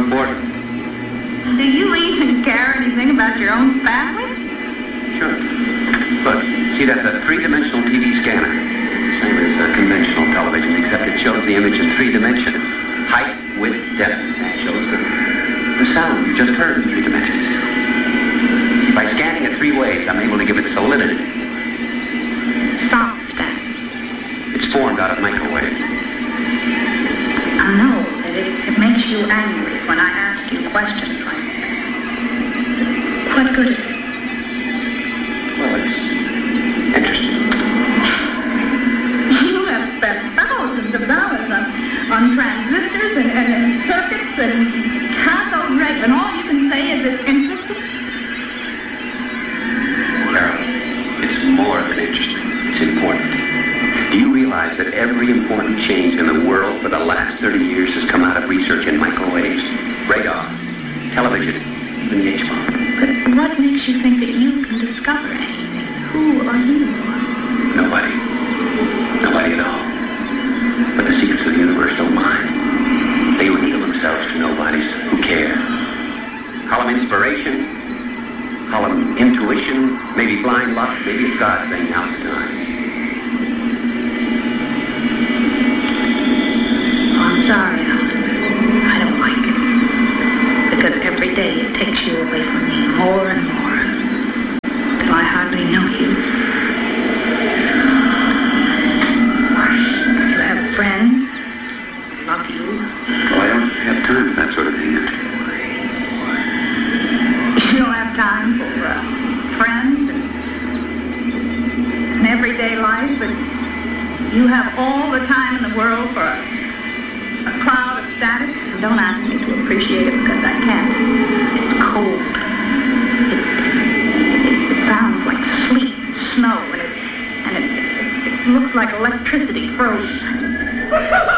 important. Do you even care anything about your own family? Sure. Look, see, that's a three-dimensional TV scanner. Same as conventional television, except it shows the image in three dimensions. Height, width, depth. It shows the sound you just heard in three dimensions. By scanning it three ways, I'm able to give it solidity. Soft stack. It's formed out of microwaves. I know that it makes you angry when I ask you questions like that. What good is it? Well, it's interesting. You have spent thousands of dollars on transistors and circuits and cathode rays, and all you can say is it's interesting? Carol, it's more than interesting. It's important. Do you realize that every important change in the world for the last 30 years has come out of research in microwaves, radar, television, even the H-bomb? But what makes you think that you can discover anything? Who are you? Nobody. Nobody at all. But the secrets of the universe don't mind. They reveal themselves to nobodies who care. Call them inspiration. Call them intuition. Maybe blind luck. Maybe it's God saying, now's the time. I'm sorry, Alan. I don't like it. Because every day it takes you away from me more and more. Till I hardly know you. You have friends. Love you. Well, I don't have time for that sort of thing. You don't have time for friends and everyday life, but you have all the time in the world for a cloud of static. Don't ask me to appreciate it because I can't. It's cold. It sounds like sleet and snow, and it looks like electricity frozen.